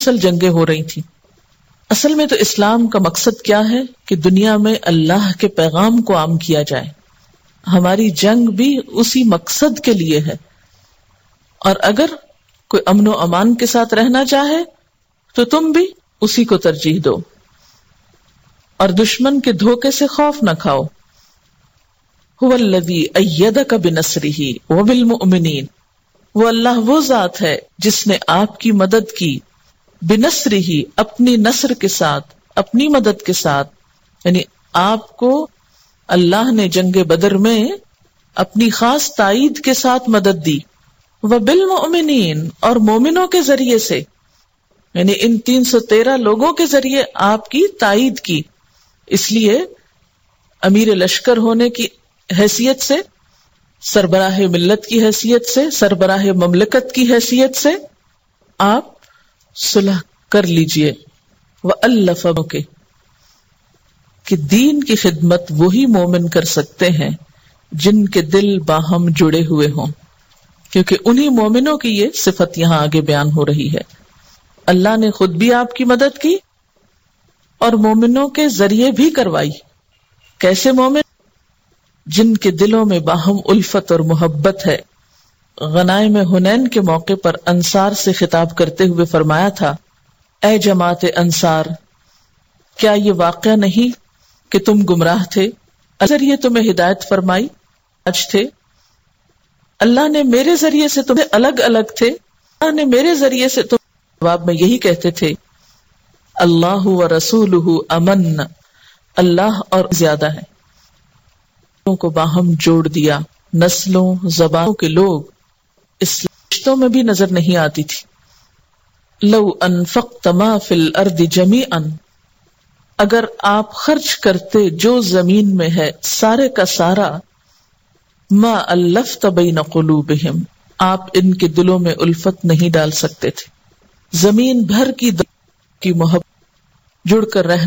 مسلسل جنگیں ہو رہی تھی. اصل میں تو اسلام کا مقصد کیا ہے کہ دنیا میں اللہ کے پیغام کو عام کیا جائے. ہماری جنگ بھی اسی مقصد کے لیے ہے. اور اگر کوئی امن و امان کے ساتھ رہنا چاہے تو تم بھی اسی کو ترجیح دو اور دشمن کے دھوکے سے خوف نہ کھاؤ. هو الذی ایدک بنصرہ وبالمؤمنین، وہ اللہ وہ ذات ہے جس نے آپ کی مدد کی، بنصرہ اپنی نصر کے ساتھ، اپنی مدد کے ساتھ. یعنی آپ کو اللہ نے جنگ بدر میں اپنی خاص تائید کے ساتھ مدد دی. وبالمؤمنین، اور مومنوں کے ذریعے سے، یعنی ان 313 لوگوں کے ذریعے آپ کی تائید کی. اس لیے امیر لشکر ہونے کی حیثیت سے، سربراہ ملت کی حیثیت سے، سربراہ مملکت کی حیثیت سے آپ صلح کر لیجئے. وَأَلَّفَ کہ دین کی خدمت وہی مومن کر سکتے ہیں جن کے دل باہم جڑے ہوئے ہوں، کیونکہ انہی مومنوں کی یہ صفت یہاں آگے بیان ہو رہی ہے. اللہ نے خود بھی آپ کی مدد کی اور مومنوں کے ذریعے بھی کروائی. کیسے مومن؟ جن کے دلوں میں باہم الفت اور محبت ہے. غنائم حنین کے موقع پر انصار سے خطاب کرتے ہوئے فرمایا تھا، اے جماعت انصار، کیا یہ واقعہ نہیں کہ تم گمراہ تھے، ذریعے تمہیں ہدایت فرمائی آج تھے. اللہ نے میرے ذریعے سے تمہیں الگ الگ تھے. اللہ نے میرے ذریعے سے تم جواب میں یہی کہتے تھے، اللہ و رسولہ امن، اللہ اور زیادہ ہے. کو باہم جوڑ دیا. نسلوں زبانوں کے لوگ اس رشتوں میں بھی نظر نہیں آتی تھی. لو انفقت ما فی الارض جمیعا، اگر آپ خرچ کرتے جو زمین میں ہے سارے کا سارا، ما الفت بین قلوبہم، آپ ان کے دلوں میں الفت نہیں ڈال سکتے تھے. زمین بھر کی محبت جڑ کر رہنا